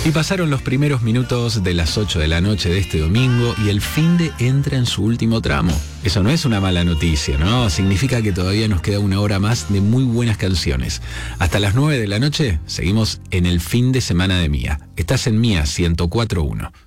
Y pasaron los primeros minutos de las 8 de la noche de este domingo y el finde entra en su último tramo. Eso no es una mala noticia, ¿no? Significa que todavía nos queda una hora más de muy buenas canciones. Hasta las 9 de la noche seguimos en el fin de semana de Mía. Estás en Mía 104.1.